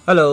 Hello.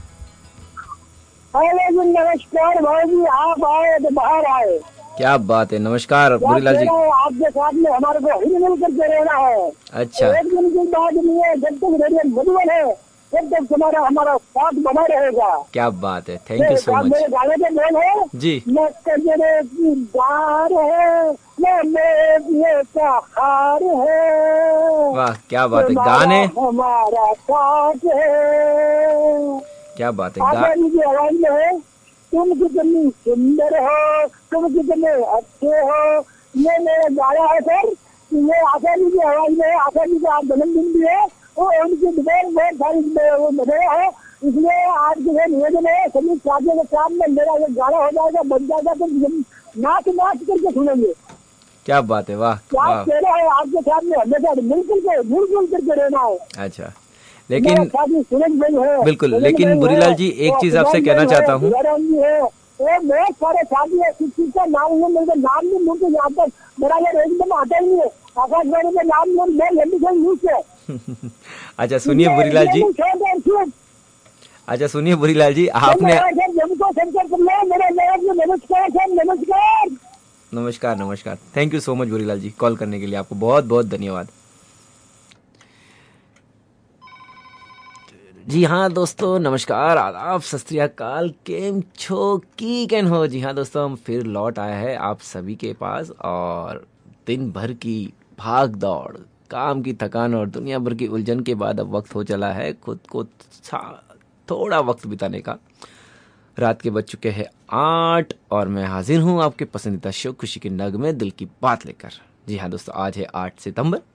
अरे जी नमस्कार भाई जी, आप आए तो बाहर आए। क्या बात है, नमस्कार क्या बुरीलाल जी। कहना है, आपके साथ में हमारे को हिल मिल करके रहना है। अच्छा। एक दिन की बात नहीं है, जब तक रेडियो मधुबन है तब तक तुम्हारा हमारा साथ बना रहेगा। क्या बात है, थैंक यू सो मेरे मच। गाने के बोल है, जी। न कजरे की बार है, न मेरे का हार है, वाह, क्या बात है तुम्हारा गाने। हमारा साथ है। क्या बात है आशा जी की आवाज में है, तुम कितनी सुंदर हो, तुम कितने अच्छे हो। ये मेरा गाया है सर। ये आशा जी की आवाज में है। आशा जी का आज जन्मदिन भी है, वो उनकी डिटेल बहुत सारी वो बताया है। इसलिए आज के लिए निवेदन है, सभी साथियों के सामने मेरा ये गाना हो जाएगा, बन जाएगा, तो नाच नाच करके सुनेंगे। क्या बात है, वाह क्या वाह। कहना है, आपके सामने हमेशा मिलजुल करके रहना है। अच्छा, मेरा लेकिन साथी सूरज भाई है, बिल्कुल, सूरज लेकिन भाई है, बुरीलाल जी एक वो चीज आपसे सुजान कहना भाई चाहता है, हूँ। दुलाराम जी है। वो बहुत सारे साथी है, किसी का नाम नहीं, मेरे नाम नहीं मुझे यहाँ तक बराबर एकदम आता ही नहीं है। आकाशवाणी में नाम नहीं मैं लंबी से यूज है। अच्छा सुनिए इसलिए बुरीलाल इसलिए जी। मैं छोड़ दे छूट। अच्छा सुनिए बुरीलाल जी, आपने। धन्यवाद सर, जमको संकर करना मेरे नवाब नमस्कार सर, नमस्कार। नमस्कार नमस्कार, thank you so much बुरीलाल ji, call करने के लिए आपको बहुत बहुत धन्यवाद। जी हाँ दोस्तों, नमस्कार, आदाब, सत श्री अकाल, केम छो की कैन हो। जी हाँ दोस्तों, हम फिर लौट आए हैं आप सभी के पास, और दिन भर की भाग दौड़, काम की थकान और दुनिया भर की उलझन के बाद अब वक्त हो चला है खुद को थोड़ा वक्त बिताने का। रात के बज चुके हैं 8 और मैं हाजिर हूँ आपके पसंदीदा शो खुशी के नग में दिल की बात लेकर। जी हाँ दोस्तों, आज है 8 सितंबर